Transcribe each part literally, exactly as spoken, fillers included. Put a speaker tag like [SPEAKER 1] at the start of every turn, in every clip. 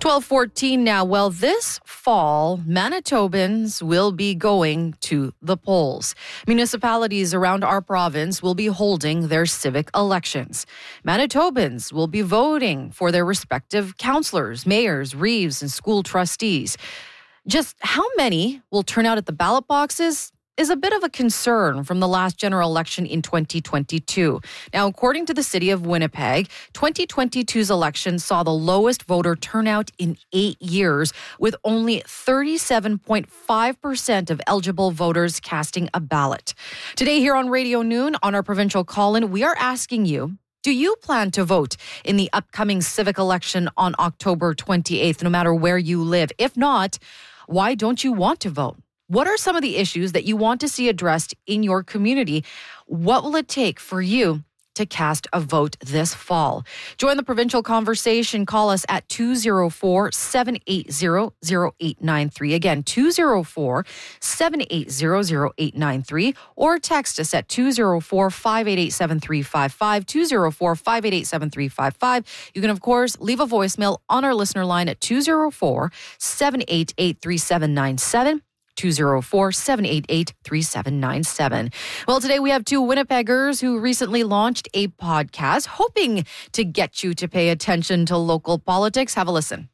[SPEAKER 1] twelve fourteen now. Well, this fall, Manitobans will be going to the polls. Municipalities around our province will be holding their civic elections. Manitobans will be voting for their respective councillors, mayors, reeves, and school trustees. Just how many will turn out at the ballot boxes is a bit of a concern from the last general election in twenty twenty-two. Now, according to the City of Winnipeg, twenty twenty-two's election saw the lowest voter turnout in eight years, with only thirty-seven point five percent of eligible voters casting a ballot. Today here on Radio Noon, on our provincial call-in, we are asking you, do you plan to vote in the upcoming civic election on October twenty-eighth, no matter where you live? If not, why don't you want to vote? What are some of the issues that you want to see addressed in your community? What will it take for you to cast a vote this fall? Join the provincial conversation. Call us at two oh four, seven eight zero, zero eight nine three. Again, two oh four, seven eight zero, zero eight nine three. Or text us at two oh four, five eight eight, seven three five five, two oh four, five eight eight, seven three five five. You can, of course, leave a voicemail on our listener line at two oh four, seven eight eight, three seven nine seven. two oh four, seven eight eight, three seven nine seven. Well, today we have two Winnipeggers who recently launched a podcast hoping to get you to pay attention to local politics. Have a listen.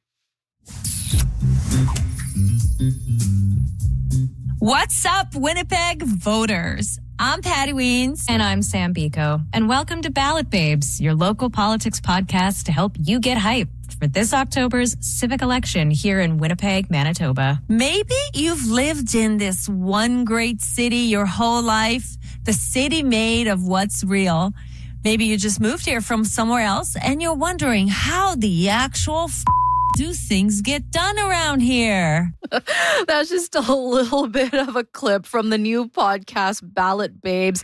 [SPEAKER 2] What's up, Winnipeg voters? I'm Patty Weens.
[SPEAKER 3] And I'm Sam Biko. And welcome to Ballot Babes, your local politics podcast to help you get hyped for this October's civic election here in Winnipeg, Manitoba.
[SPEAKER 2] Maybe you've lived in this one great city your whole life, the city made of what's real. Maybe you just moved here from somewhere else and you're wondering how the actual f- do things get done around here.
[SPEAKER 1] That's just a little bit of a clip from the new podcast, Ballot Babes.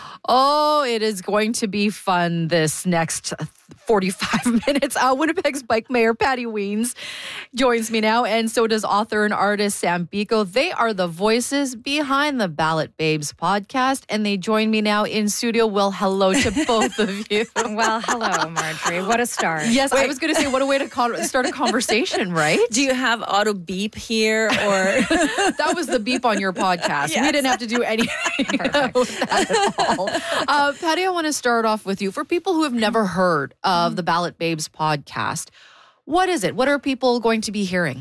[SPEAKER 1] Oh, it is going to be fun this next forty-five minutes. Uh, Winnipeg's Bike Mayor Patty Weens joins me now, and so does author and artist Sam Biko. They are the voices behind the Ballot Babes podcast, and they join me now in studio. Well, hello to both of you.
[SPEAKER 3] Well, hello, Marjorie. What a start.
[SPEAKER 1] Yes, Wait. I was going to say, what a way to con- start a conversation, right?
[SPEAKER 2] Do you have auto beep here, or
[SPEAKER 1] that was the beep on your podcast? Yes. We didn't have to do anything with that at all. Uh, Patty, I want to start off with you. For people who have never heard of the Ballot Babes podcast, what is it? What are people going to be hearing?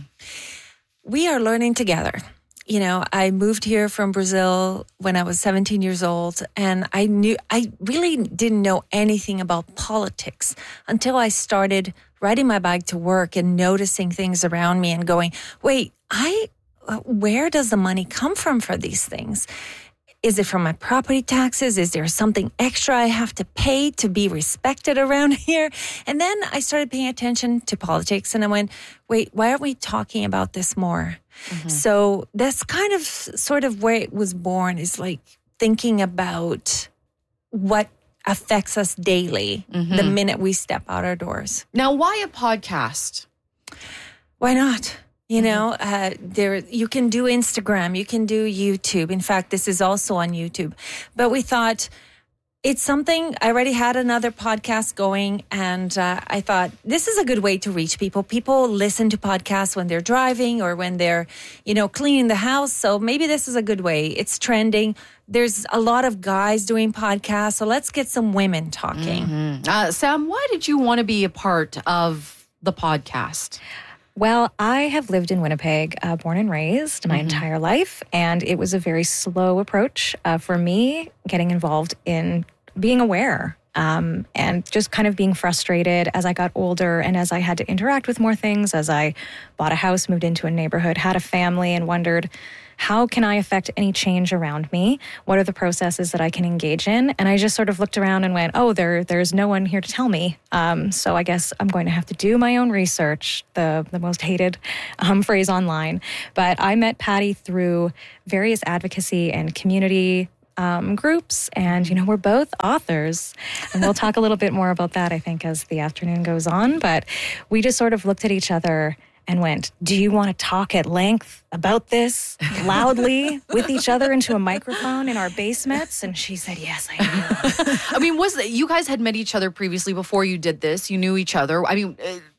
[SPEAKER 2] We are learning together. You know, I moved here from Brazil when I was seventeen years old, and I knew I really didn't know anything about politics until I started riding my bike to work and noticing things around me and going, wait, I, where does the money come from for these things? Is it from my property taxes? Is there something extra I have to pay to be respected around here? And then I started paying attention to politics and I went, wait, why aren't we talking about this more? Mm-hmm. So that's kind of sort of where it was born, is like thinking about what affects us daily mm-hmm. the minute we step out our doors.
[SPEAKER 1] Now, why a podcast?
[SPEAKER 2] Why not? You know, uh, there you can do Instagram, you can do YouTube. In fact, this is also on YouTube. But we thought it's something, I already had another podcast going, and uh, I thought this is a good way to reach people. People listen to podcasts when they're driving or when they're, you know, cleaning the house. So maybe this is a good way. It's trending. There's a lot of guys doing podcasts, so let's get some women talking.
[SPEAKER 1] Mm-hmm. Uh, Sam, why did you want to be a part of the podcast?
[SPEAKER 3] Well, I have lived in Winnipeg, uh, born and raised my mm-hmm. entire life, and it was a very slow approach uh, for me getting involved in being aware um, and just kind of being frustrated as I got older and as I had to interact with more things, as I bought a house, moved into a neighborhood, had a family, and wondered, how can I affect any change around me? What are the processes that I can engage in? And I just sort of looked around and went, oh, there, there's no one here to tell me. Um, so I guess I'm going to have to do my own research, the, the most hated um, phrase online. But I met Patty through various advocacy and community um, groups. And, you know, we're both authors. And we'll talk a little bit more about that, I think, as the afternoon goes on. But we just sort of looked at each other and went, do you want to talk at length about this loudly with each other into a microphone in our basements? And she said, yes, I do.
[SPEAKER 1] I mean, was that, you guys had met each other previously before you did this? You knew each other. I mean,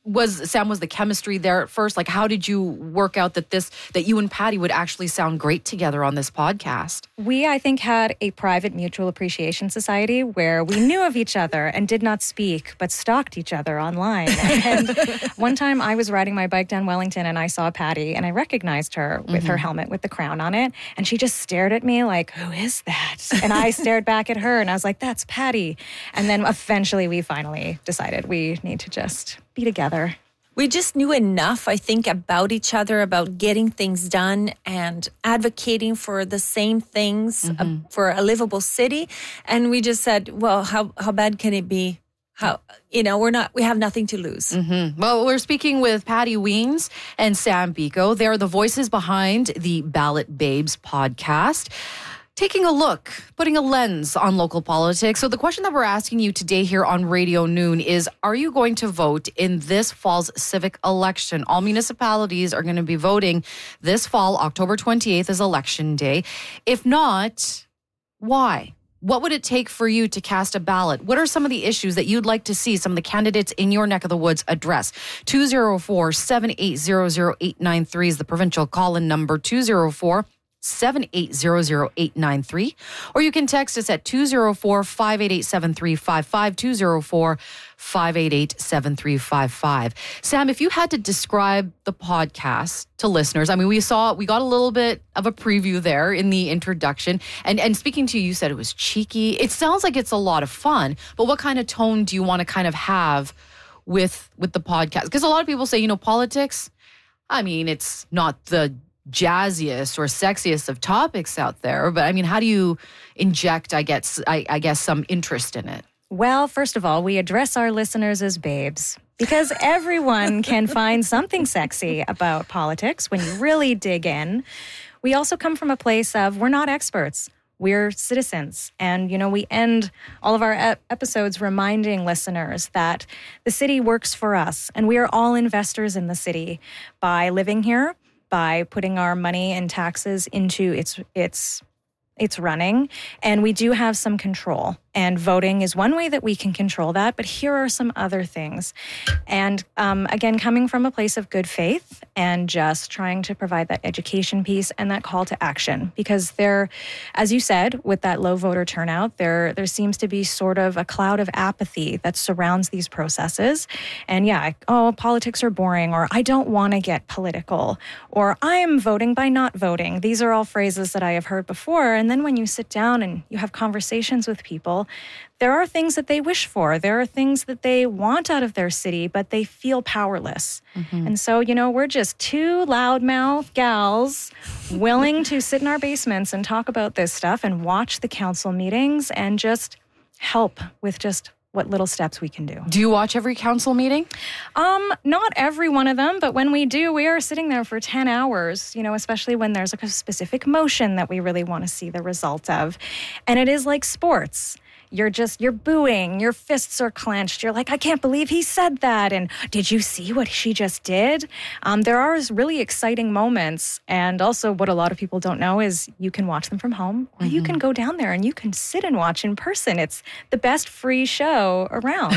[SPEAKER 1] was Sam, was the chemistry there at first? Like, how did you work out that this, that you and Patty would actually sound great together on this podcast?
[SPEAKER 3] We, I think, had a private mutual appreciation society where we knew of each other and did not speak, but stalked each other online. And one time I was riding my bike down Wellington and I saw Patty and I recognized her with mm-hmm. her helmet with the crown on it. And she just stared at me like, who is that? And I stared back at her and I was like, that's Patty. And then eventually we finally decided we need to just be together.
[SPEAKER 2] We just knew enough, I think, about each other, about getting things done and advocating for the same things mm-hmm. uh, for a livable city. And we just said, well, how, how bad can it be? How, you know, we're not, we have nothing to lose.
[SPEAKER 1] Mm-hmm. Well, we're speaking with Patty Wiens and Sam Biko. They're the voices behind the Ballot Babes podcast. Taking a look, putting a lens on local politics. So the question that we're asking you today here on Radio Noon is, are you going to vote in this fall's civic election? All municipalities are going to be voting this fall. October twenty-eighth is election day. If not, why? What would it take for you to cast a ballot? What are some of the issues that you'd like to see some of the candidates in your neck of the woods address? two oh four, seven eight zero, zero eight nine three is the provincial call-in number, two oh four, seven eight zero, zero eight nine three. Or you can text us at two oh four, five eight eight, seven three five five, two oh four, five eight eight, seven three five five. Sam, if you had to describe the podcast to listeners, I mean, we saw, we got a little bit of a preview there in the introduction. And, and speaking to you, you said it was cheeky. It sounds like it's a lot of fun, but what kind of tone do you want to kind of have with, with the podcast? Because a lot of people say, you know, politics, I mean, it's not the jazziest or sexiest of topics out there, but I mean, how do you inject, I guess, I, I guess, some interest in it?
[SPEAKER 3] Well, first of all, we address our listeners as babes because everyone can find something sexy about politics when you really dig in. We also come from a place of we're not experts. We're citizens. And, you know, we end all of our ep- episodes reminding listeners that the city works for us and we are all investors in the city by living here, by putting our money and taxes into its its its running. And we do have some control. And voting is one way that we can control that. But here are some other things. And um, again, coming from a place of good faith and just trying to provide that education piece and that call to action. Because there, as you said, with that low voter turnout, there, there seems to be sort of a cloud of apathy that surrounds these processes. And yeah, oh, politics are boring, or I don't want to get political, or I am voting by not voting. These are all phrases that I have heard before. And then when you sit down and you have conversations with people, there are things that they wish for. There are things that they want out of their city, but they feel powerless. Mm-hmm. And so, you know, we're just two loudmouth gals willing to sit in our basements and talk about this stuff and watch the council meetings and just help with just what little steps we can do.
[SPEAKER 1] Do you watch every council meeting?
[SPEAKER 3] Um, not every one of them, but when we do, we are sitting there for ten hours, you know, especially when there's like a specific motion that we really want to see the result of. And it is like sports. You're just, you're booing, your fists are clenched. You're like, I can't believe he said that. And did you see what she just did? Um, there are really exciting moments. And also what a lot of people don't know is you can watch them from home or mm-hmm. you can go down there and you can sit and watch in person. It's the best free show around.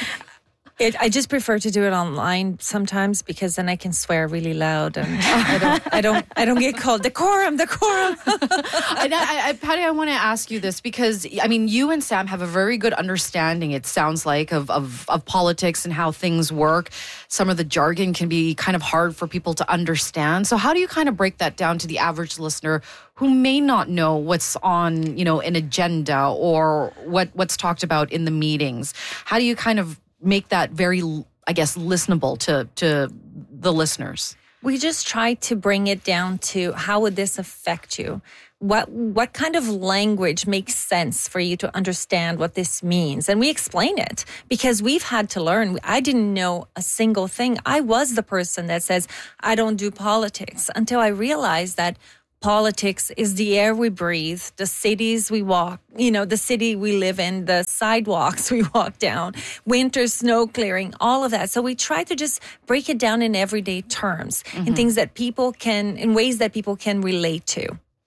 [SPEAKER 2] It, I just prefer to do it online sometimes because then I can swear really loud and I don't, I don't, I don't get called decorum, decorum.
[SPEAKER 1] and I, I, Patty, I want to ask you this because I mean, you and Sam have a very good understanding. It sounds like of, of of politics and how things work. Some of the jargon can be kind of hard for people to understand. So, how do you kind of break that down to the average listener who may not know what's on, you know, an agenda or what what's talked about in the meetings? How do you kind of make that very, I guess, listenable to to the listeners?
[SPEAKER 2] We just try to bring it down to how would this affect you? What what kind of language makes sense for you to understand what this means? And we explain it because we've had to learn. I didn't know a single thing. I was the person that says, I don't do politics until I realized that politics is the air we breathe, the cities we walk, you know, the city we live in, the sidewalks we walk down, winter snow clearing, all of that. So we try to just break it down in everyday terms, mm-hmm. in things that people can, in ways that people can relate to.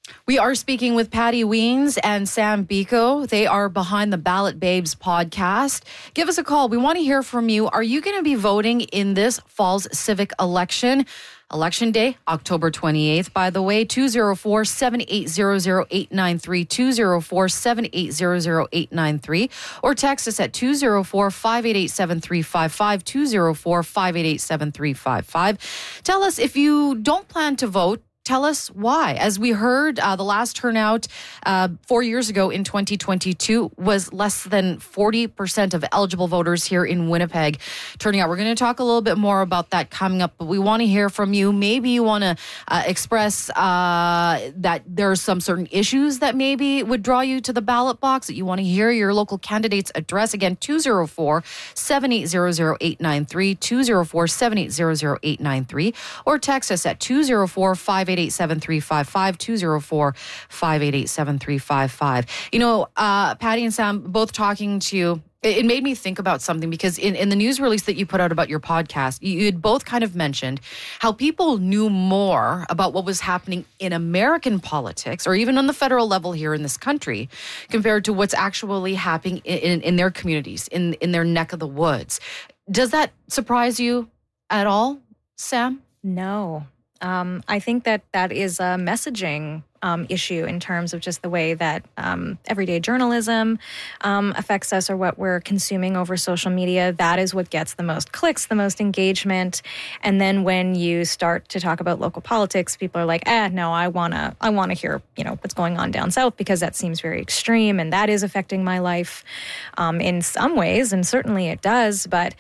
[SPEAKER 1] We are speaking with Patty Wiens and Sam Biko. They are behind the Ballot Babes podcast. Give us a call. We want to hear from you. Are you going to be voting in this fall's civic election? Election Day, October twenty-eighth, by the way, two oh four, seven eight zero zero, eight nine three, two oh four, seven eight zero zero, eight nine three, or text us at two oh four, five eight eight, seven three five five, two oh four, five eight eight, seven three five five. Tell us if you don't plan to vote. Tell us why. As we heard, uh, the last turnout uh, four years ago in twenty twenty-two was less than forty percent of eligible voters here in Winnipeg turning out. We're going to talk a little bit more about that coming up, but we want to hear from you. Maybe you want to uh, express uh, that there are some certain issues that maybe would draw you to the ballot box, that you want to hear your local candidate's address. Again, two oh four, seven eight zero zero, eight nine three, two oh four, seven eight zero zero, eight nine three, or text us at two oh four, five eight eight, seven three five five, two oh four, five eight eight, seven three five five. You know, uh, Patty and Sam both talking to you, it, it made me think about something, because in, in the news release that you put out about your podcast, you, you had both kind of mentioned how people knew more about what was happening in American politics, or even on the federal level here in this country, compared to what's actually happening in, in, in their communities, in, in their neck of the woods. Does that surprise you at all, Sam?
[SPEAKER 3] No. Um, I think that that is a messaging um, issue in terms of just the way that um, everyday journalism um, affects us, or what we're consuming over social media. That is what gets the most clicks, the most engagement. And then when you start to talk about local politics, people are like, "Ah, no, I wanna, I wanna hear, you know, what's going on down south, because that seems very extreme, and that is affecting my life um, in some ways, and certainly it does." But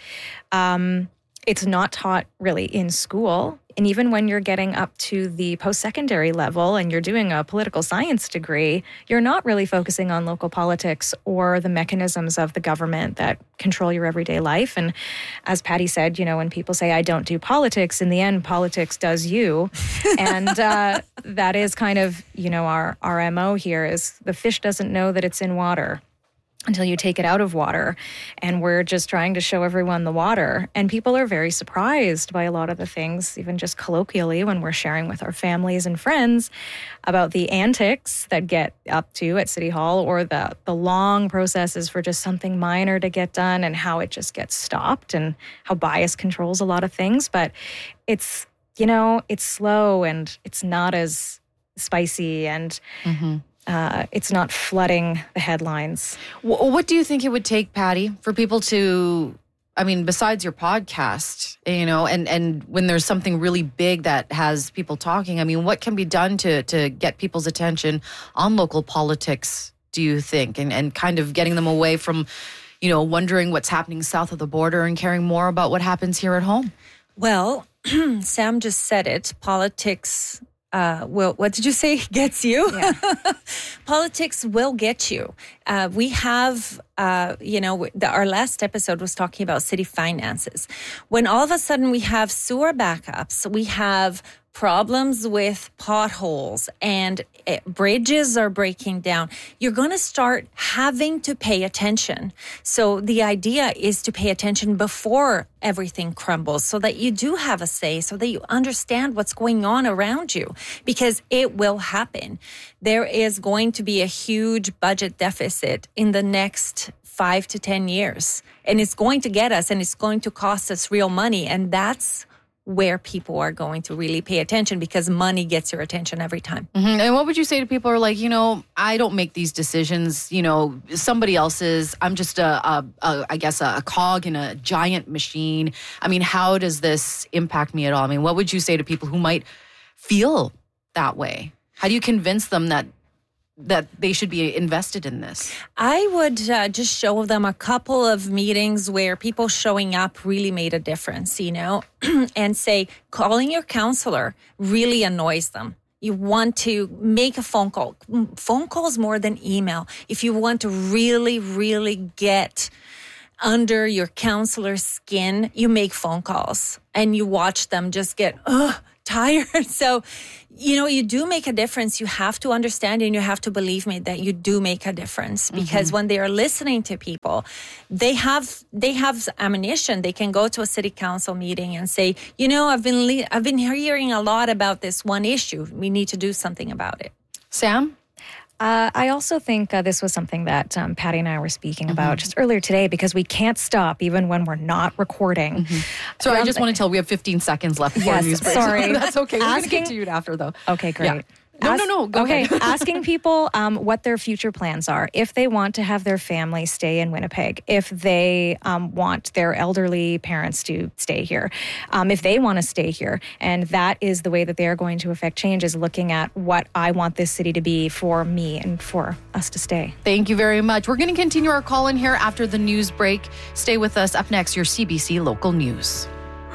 [SPEAKER 3] um, it's not taught really in school. And even when you're getting up to the post-secondary level and you're doing a political science degree, you're not really focusing on local politics or the mechanisms of the government that control your everyday life. And as Patty said, you know, when people say, "I don't do politics," in the end, politics does you. And uh, that is kind of, you know, our, our M O here is the fish doesn't know that it's in water until you take it out of water. And we're just trying to show everyone the water. And people are very surprised by a lot of the things, even just colloquially, when we're sharing with our families and friends about the antics that get up to at City Hall, or the, the long processes for just something minor to get done, and how it just gets stopped, and how bias controls a lot of things. But it's, you know, it's slow, and it's not as spicy, and mm-hmm. Uh, it's not flooding the headlines.
[SPEAKER 1] What do you think it would take, Patty, for people to, I mean, besides your podcast, you know, and, and when there's something really big that has people talking, I mean, what can be done to, to get people's attention on local politics, do you think, and, and kind of getting them away from, you know, wondering what's happening south of the border and caring more about what happens here at home?
[SPEAKER 2] Well, Sam just said it. Politics Uh, well, what did you say? Gets you? Yeah. Politics will get you. Uh, we have, uh, you know, the, our last episode was talking about city finances. When all of a sudden we have sewer backups, we have problems with potholes, and it, bridges are breaking down, you're going to start having to pay attention. So the idea is to pay attention before everything crumbles, so that you do have a say, so that you understand what's going on around you, because it will happen. There is going to be a huge budget deficit in the next five to ten years, and it's going to get us, and it's going to cost us real money, and that's where people are going to really pay attention, because money gets your attention every time.
[SPEAKER 1] Mm-hmm. And what would you say to people who are like, you know, I don't make these decisions, you know, somebody else's, I'm just a, a, a I guess, a, a cog in a giant machine. I mean, how does this impact me at all? I mean, what would you say to people who might feel that way? How do you convince them that that they should be invested in this?
[SPEAKER 2] I would uh, just show them a couple of meetings where people showing up really made a difference, you know, and say calling your counselor really annoys them. You want to make a phone call. Phone calls more than email. If you want to really, really get under your counselor's skin, you make phone calls and you watch them just get, ugh, tired. So, you know, you do make a difference. You have to understand and you have to believe me that you do make a difference, because mm-hmm. when they are listening to people, they have they have ammunition. They can go to a city council meeting and say, you know, I've been le- I've been hearing a lot about this one issue. We need to do something about it.
[SPEAKER 1] Sam?
[SPEAKER 3] Uh, I also think uh, this was something that um, Patty and I were speaking mm-hmm. about just earlier today, because we can't stop even when we're not recording.
[SPEAKER 1] Mm-hmm. Sorry, um, I just want to tell we have fifteen seconds left before
[SPEAKER 3] yes,
[SPEAKER 1] news break.
[SPEAKER 3] Sorry.
[SPEAKER 1] That's okay. We're
[SPEAKER 3] Asking,
[SPEAKER 1] going to get to you after, though.
[SPEAKER 3] Okay, great.
[SPEAKER 1] Yeah. No,
[SPEAKER 3] Ask,
[SPEAKER 1] no, no. Go
[SPEAKER 3] okay,
[SPEAKER 1] ahead.
[SPEAKER 3] asking people um, what their future plans are. If they want to have their family stay in Winnipeg, if they um, want their elderly parents to stay here, um, if they want to stay here. And that is the way that they are going to affect change, is looking at what I want this city to be for me and for us to stay.
[SPEAKER 1] Thank you very much. We're going to continue our call in here after the news break. Stay with us. Up next, your C B C Local News.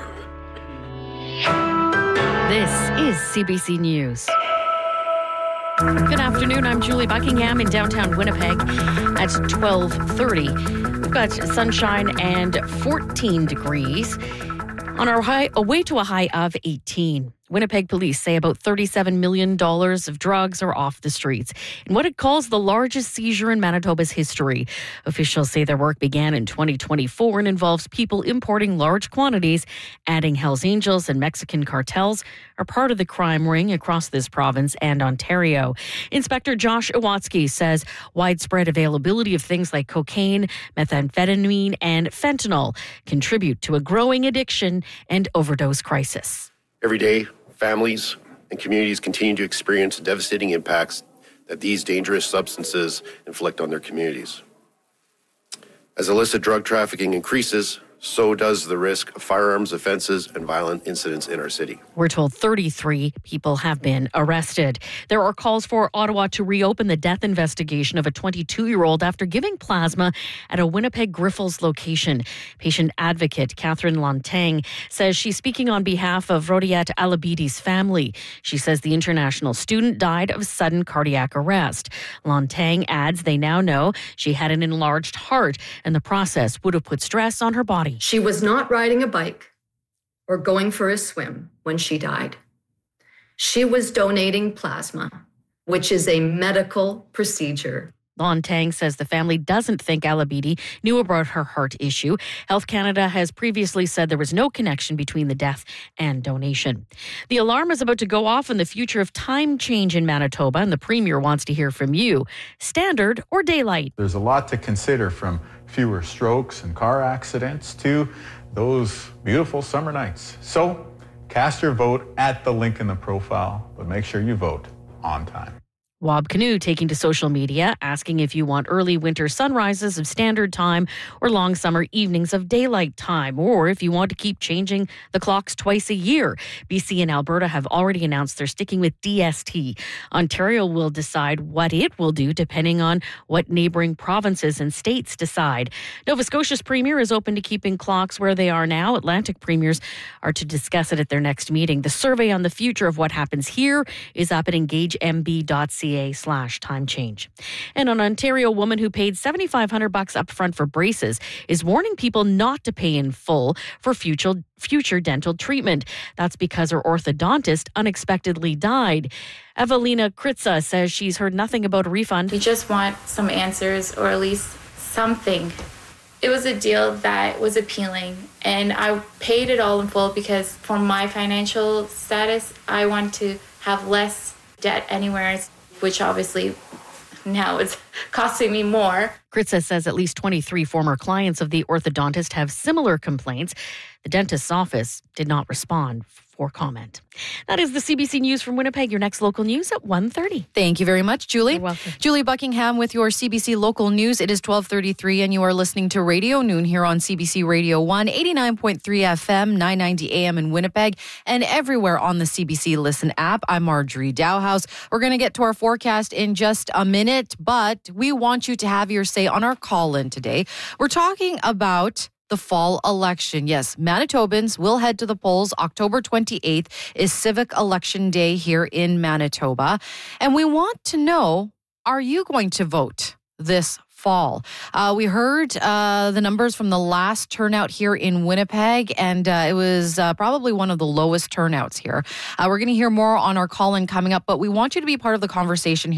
[SPEAKER 4] This is C B C News. Good afternoon. I'm Julie Buckingham in downtown Winnipeg at twelve thirty. We've got sunshine and fourteen degrees on our high, away to a high of eighteen. Winnipeg police say about thirty-seven million dollars of drugs are off the streets in what it calls the largest seizure in Manitoba's history. Officials say their work began in twenty twenty-four and involves people importing large quantities, adding Hells Angels and Mexican cartels are part of the crime ring across this province and Ontario. Inspector Josh Iwatsky says widespread availability of things like cocaine, methamphetamine, and fentanyl contribute to a growing addiction and overdose crisis.
[SPEAKER 5] Every day, families and communities continue to experience the devastating impacts that these dangerous substances inflict on their communities. As illicit drug trafficking increases, so does the risk of firearms offenses and violent incidents in our city.
[SPEAKER 4] We're told thirty-three people have been arrested. There are calls for Ottawa to reopen the death investigation of a twenty-two-year-old after giving plasma at a Winnipeg Grifols location. Patient advocate Catherine Lontang says she's speaking on behalf of Rodiat Alabidi's family. She says the international student died of sudden cardiac arrest. Lontang adds they now know she had an enlarged heart, and the process would have put stress on her body.
[SPEAKER 6] She was not riding a bike or going for a swim when she died. She was donating plasma, which is a medical procedure.
[SPEAKER 4] Lontang says the family doesn't think Alabidi knew about her heart issue. Health Canada has previously said there was no connection between the death and donation. The alarm is about to go off on the future of time change in Manitoba, and the Premier wants to hear from you. Standard or daylight?
[SPEAKER 7] There's a lot to consider, from fewer strokes and car accidents to those beautiful summer nights. So cast your vote at the link in the profile, but make sure you vote on time.
[SPEAKER 4] Wab Canoe taking to social media, asking if you want early winter sunrises of standard time or long summer evenings of daylight time, or if you want to keep changing the clocks twice a year. B C and Alberta have already announced they're sticking with D S T. Ontario will decide what it will do depending on what neighbouring provinces and states decide. Nova Scotia's Premier is open to keeping clocks where they are now. Atlantic Premiers are to discuss it at their next meeting. The survey on the future of what happens here is up at engage m b dot c a slash time change. And an Ontario woman who paid seventy-five hundred bucks up front for braces is warning people not to pay in full for future future dental treatment. That's because her orthodontist unexpectedly died. Evelina Kritza says she's heard nothing about a refund.
[SPEAKER 8] We just want some answers, or at least something. It was a deal that was appealing, and I paid it all in full because for my financial status, I want to have less debt anywhere, which obviously now it's costing me more.
[SPEAKER 4] Kritza says at least twenty-three former clients of the orthodontist have similar complaints. The dentist's office did not respond for comment. That is the C B C News from Winnipeg. Your next local news at one thirty.
[SPEAKER 1] Thank you very much, Julie.
[SPEAKER 4] You're welcome.
[SPEAKER 1] Julie Buckingham with your C B C Local News. It is twelve thirty-three and you are listening to Radio Noon here on C B C Radio one, eighty-nine point three F M, nine ninety A M in Winnipeg, and everywhere on the C B C Listen app. I'm Marjorie Dowhouse. We're going to get to our forecast in just a minute, but we want you to have your say on our call-in today. We're talking about the fall election. Yes, Manitobans will head to the polls. October twenty-eighth is Civic Election Day here in Manitoba. And we want to know, are you going to vote this fall? Uh, we heard uh, the numbers from the last turnout here in Winnipeg, and uh, it was uh, probably one of the lowest turnouts here. Uh, we're going to hear more on our call-in coming up, but we want you to be part of the conversation here.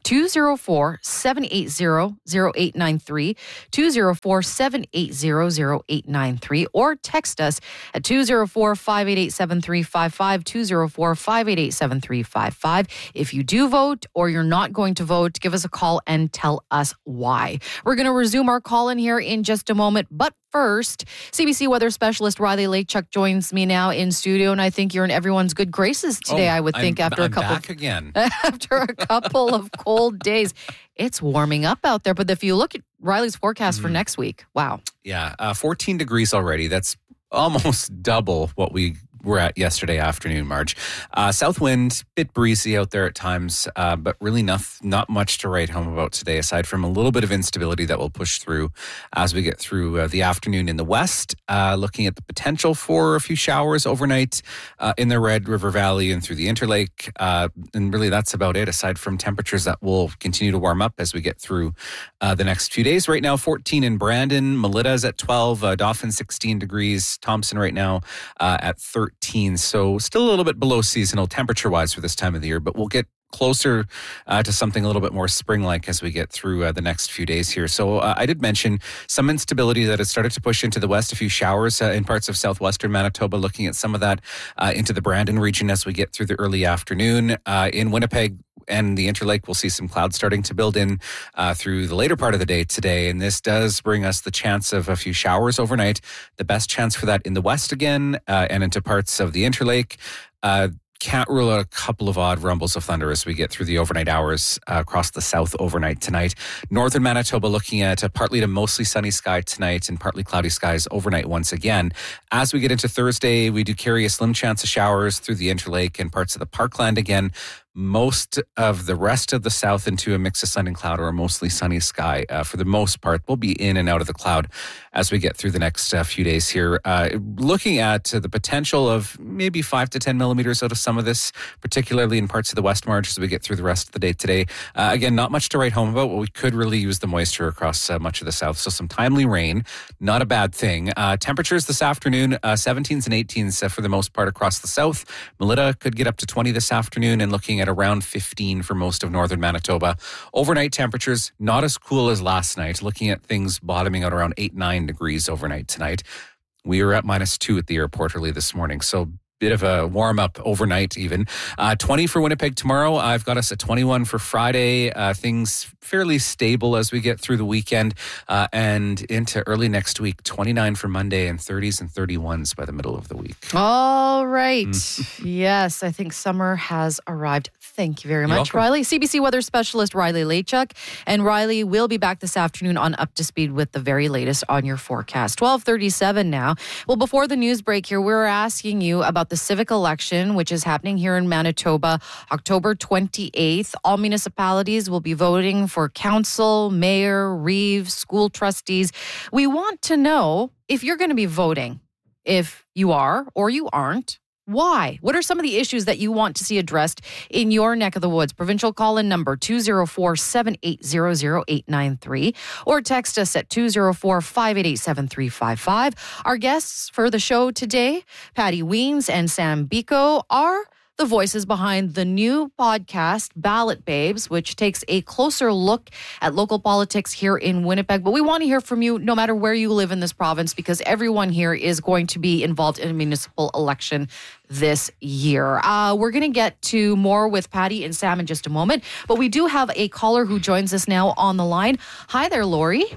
[SPEAKER 1] two oh four, seven eight zero, zero eight nine three, two oh four, seven eight zero, zero eight nine three, or text us at two oh four, five eight eight, seven three five five, two oh four, five eight eight, seven three five five. If you do vote or you're not going to vote, give us a call and tell us why. We're going to resume our call in here in just a moment, but first, C B C weather specialist Riley Lachuk joins me now in studio, and I think you're in everyone's good graces today.
[SPEAKER 9] Oh,
[SPEAKER 1] I would think
[SPEAKER 9] I'm,
[SPEAKER 1] after
[SPEAKER 9] I'm
[SPEAKER 1] a couple
[SPEAKER 9] back
[SPEAKER 1] of,
[SPEAKER 9] again.
[SPEAKER 1] after a couple of cold days, it's warming up out there. But if you look at Riley's forecast mm. for next week, wow,
[SPEAKER 9] yeah, uh, fourteen degrees already. That's almost double what we were at yesterday afternoon, Marge. Uh, south wind, bit breezy out there at times, uh, but really not, not much to write home about today, aside from a little bit of instability that will push through as we get through uh, the afternoon in the west. Uh, looking at the potential for a few showers overnight uh, in the Red River Valley and through the Interlake. Uh, and really that's about it, aside from temperatures that will continue to warm up as we get through uh, the next few days. Right now, fourteen in Brandon, Melitta's at twelve, uh, Dauphin sixteen degrees, Thompson right now uh, at thirteen. So still a little bit below seasonal temperature-wise for this time of the year, but we'll get closer uh, to something a little bit more spring-like as we get through uh, the next few days here. So uh, I did mention some instability that has started to push into the west, a few showers uh, in parts of southwestern Manitoba, looking at some of that uh, into the Brandon region as we get through the early afternoon. Uh, in Winnipeg and the Interlake, we'll see some clouds starting to build in uh, through the later part of the day today, and this does bring us the chance of a few showers overnight. The best chance for that in the west again uh, and into parts of the Interlake. Uh, Can't rule out a couple of odd rumbles of thunder as we get through the overnight hours uh, across the south overnight tonight. Northern Manitoba looking at a partly to mostly sunny sky tonight and partly cloudy skies overnight once again. As we get into Thursday, we do carry a slim chance of showers through the Interlake and parts of the Parkland again. Most of the rest of the south into a mix of sun and cloud or a mostly sunny sky. Uh, for the most part, we'll be in and out of the cloud as we get through the next uh, few days here. Uh, looking at uh, the potential of maybe five to ten millimeters out of some of this, particularly in parts of the West Marge as we get through the rest of the day today. Uh, again, not much to write home about, but we could really use the moisture across uh, much of the south. So some timely rain, not a bad thing. Uh, temperatures this afternoon, uh, seventeens and eighteens uh, for the most part across the south. Melitta could get up to twenty this afternoon, and looking at around fifteen for most of northern Manitoba. Overnight temperatures, not as cool as last night. Looking at things bottoming out around eight, nine degrees overnight tonight. We were at minus two at the airport early this morning, so bit of a warm up overnight even. Uh, twenty for Winnipeg tomorrow. I've got us at twenty-one for Friday. Uh, things fairly stable as we get through the weekend uh, and into early next week. twenty-nine for Monday and thirties and thirty-ones by the middle of the week.
[SPEAKER 1] All right. Mm. Yes, I think summer has arrived. Thank you very much, Riley. C B C weather specialist Riley Lachuk. And Riley will be back this afternoon on Up to Speed with the very latest on your forecast. twelve thirty-seven now. Well, before the news break here, we're asking you about the civic election, which is happening here in Manitoba, October twenty-eighth. All municipalities will be voting for council, mayor, reeve, school trustees. We want to know if you're going to be voting. If you are or you aren't, why? What are some of the issues that you want to see addressed in your neck of the woods? Provincial call-in number two oh four, seven eight zero, zero eight nine three or text us at two oh four, five eight eight, seven three five five. Our guests for the show today, Patty Weens and Sam Biko, are the voices behind the new podcast, Ballot Babes, which takes a closer look at local politics here in Winnipeg. But we want to hear from you no matter where you live in this province, because everyone here is going to be involved in a municipal election this year. Uh, we're going to get to more with Patty and Sam in just a moment, but we do have a caller who joins us now on the line. Hi there, Lori.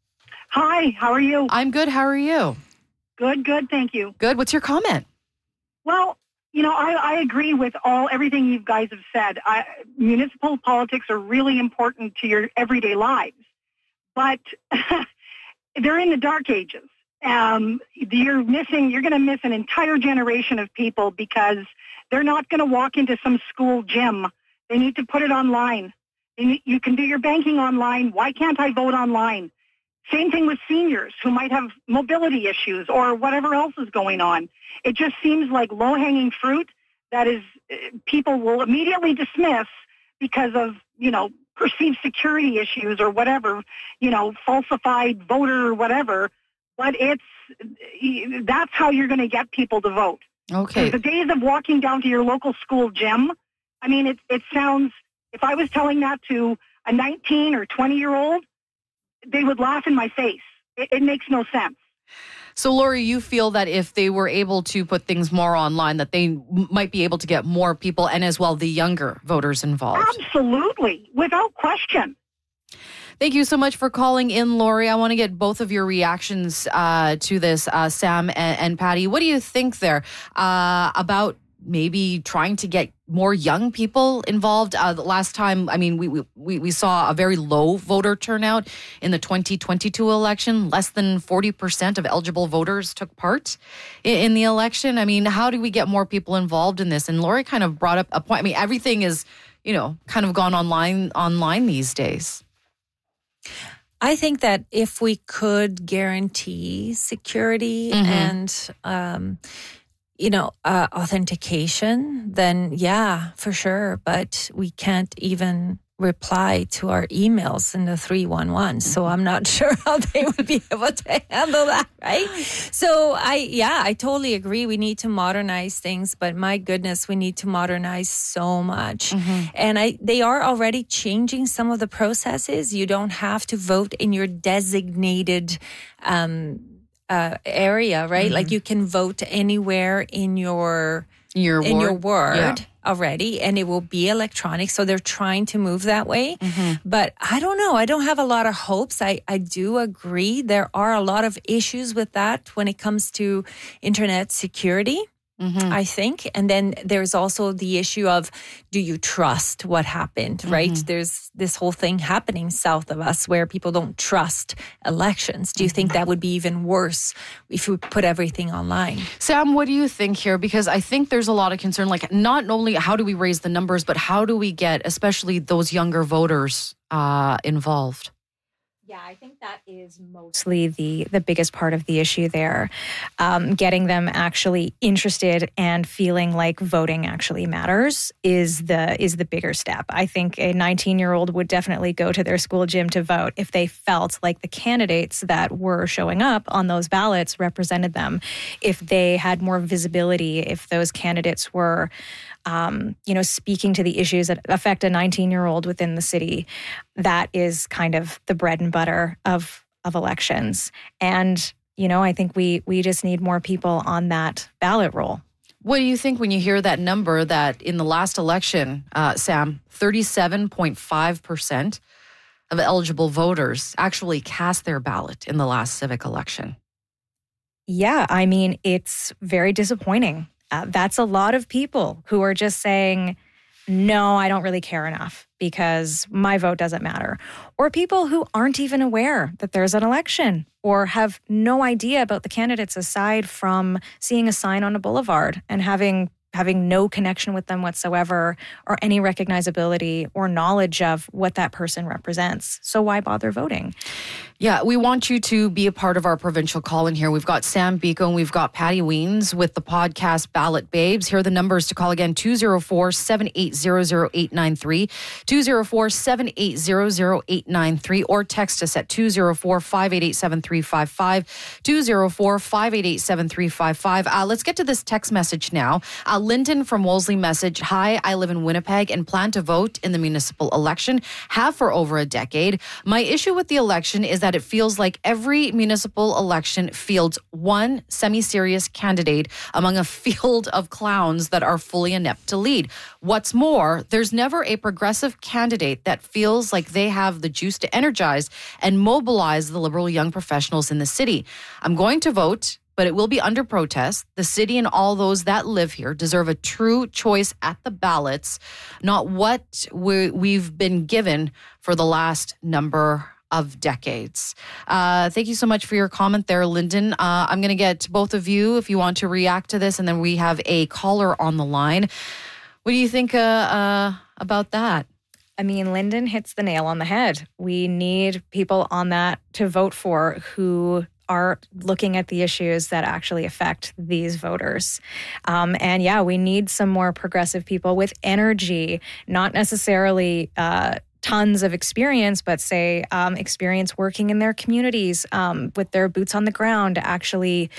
[SPEAKER 10] Hi, how are you?
[SPEAKER 1] I'm good. How are you?
[SPEAKER 10] Good, good. Thank you.
[SPEAKER 1] Good. What's your comment?
[SPEAKER 10] Well, you know, I, I agree with all everything you guys have said. I, municipal politics are really important to your everyday lives, but they're in the dark ages. Um, you're missing. You're going to miss an entire generation of people because they're not going to walk into some school gym. They need to put it online. You, you can do your banking online. Why can't I vote online? Same thing with seniors who might have mobility issues or whatever else is going on. It just seems like low-hanging fruit that is people will immediately dismiss because of, you know, perceived security issues or whatever, you know, falsified voter or whatever. But it's that's how you're going to get people to vote.
[SPEAKER 1] Okay.
[SPEAKER 10] The days of walking down to your local school gym, I mean, it it sounds If I was telling that to a nineteen or twenty year old, they would laugh in my face. It, it makes no sense.
[SPEAKER 1] So, Lori, you feel that if they were able to put things more online, that they m- might be able to get more people and as well the younger voters involved?
[SPEAKER 10] Absolutely, without question.
[SPEAKER 1] Thank you so much for calling in, Lori. I want to get both of your reactions uh, to this, uh, Sam and, and Patty. What do you think there uh, about maybe trying to get more young people involved? Uh, the last time, I mean, we, we we saw a very low voter turnout in the twenty twenty-two election. Less than forty percent of eligible voters took part in, in the election. I mean, how do we get more people involved in this? And Lori kind of brought up a point. I mean, everything is, you know, kind of gone online online these days.
[SPEAKER 2] I think that if we could guarantee security mm-hmm. and, um, you know, uh, authentication, then yeah, for sure. But we can't even reply to our emails in the three one one. So I'm not sure how they would be able to handle that, right? So I, yeah, I totally agree. We need to modernize things, but my goodness, we need to modernize so much. Mm-hmm. And I, they are already changing some of the processes. You don't have to vote in your designated, um, uh, area, right? Mm-hmm. Like you can vote anywhere in your,
[SPEAKER 1] your
[SPEAKER 2] in
[SPEAKER 1] ward.
[SPEAKER 2] your ward.
[SPEAKER 1] Yeah.
[SPEAKER 2] Already, and it will be electronic. So they're trying to move that way. Mm-hmm. But I don't know. I don't have a lot of hopes. I, I do agree. There are a lot of issues with that when it comes to internet security. Mm-hmm. I think. And then there's also the issue of, do you trust what happened, right? Mm-hmm. There's this whole thing happening south of us where people don't trust elections. Do you mm-hmm. think that would be even worse if we put everything online?
[SPEAKER 1] Sam, what do you think here? Because I think there's a lot of concern, like not only how do we raise the numbers, but how do we get especially those younger voters uh, involved?
[SPEAKER 3] Yeah, I think that is mostly the the biggest part of the issue there. Um, getting them actually interested and feeling like voting actually matters is the is the bigger step. I think a nineteen-year-old would definitely go to their school gym to vote if they felt like the candidates that were showing up on those ballots represented them. If they had more visibility, if those candidates were Um, you know, speaking to the issues that affect a nineteen-year-old within the city, that is kind of the bread and butter of of elections. And, you know, I think we we just need more people on that ballot roll.
[SPEAKER 1] What do you think when you hear that number that in the last election, uh, Sam, thirty-seven point five percent of eligible voters actually cast their ballot in the last civic election?
[SPEAKER 3] Yeah, I mean, it's very disappointing. Uh, that's a lot of people who are just saying, no, I don't really care enough because my vote doesn't matter. Or people who aren't even aware that there's an election or have no idea about the candidates aside from seeing a sign on a boulevard and having having no connection with them whatsoever or any recognizability or knowledge of what that person represents. So why bother voting?
[SPEAKER 1] Yeah, we want you to be a part of our provincial call in here. We've got Sam Biko and we've got Patty Weens with the podcast Ballot Babes. Here are the numbers to call again, two oh four, seven eight zero, zero eight nine three, two oh four, seven eight zero, zero eight nine three, or text us at two oh four, five eight eight, seven three five five, two oh four, five eight eight, seven three five five. Uh, let's get to this text message now. Uh, Lyndon from Wolseley message, hi, I live in Winnipeg and plan to vote in the municipal election, have for over a decade. My issue with the election is that it feels like every municipal election fields one semi-serious candidate among a field of clowns that are fully inept to lead. What's more, there's never a progressive candidate that feels like they have the juice to energize and mobilize the Liberal young professionals in the city. I'm going to vote, but it will be under protest. The city and all those that live here deserve a true choice at the ballots, not what we, we've been given for the last number of decades. Uh, thank you so much for your comment there, Lyndon. Uh, I'm going to get both of you if you want to react to this, and then we have a caller on the line. What do you think uh, uh, about that?
[SPEAKER 3] I mean, Lyndon hits the nail on the head. We need people on that to vote for who are looking at the issues that actually affect these voters. Um, and yeah, we need some more progressive people with energy, not necessarily uh, tons of experience, but say um, experience working in their communities um, with their boots on the ground, actually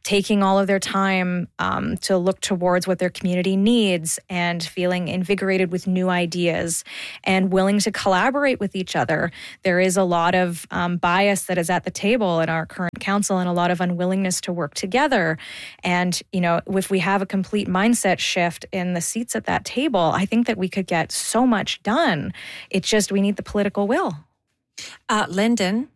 [SPEAKER 3] taking all of their time um, to look towards what their community needs and feeling invigorated with new ideas and willing to collaborate with each other. There is a lot of um, bias that is at the table in our current council and a lot of unwillingness to work together. And, you know, if we have a complete mindset shift in the seats at that table, I think that we could get so much done. It's just we need the political will.
[SPEAKER 2] Uh, Lyndon,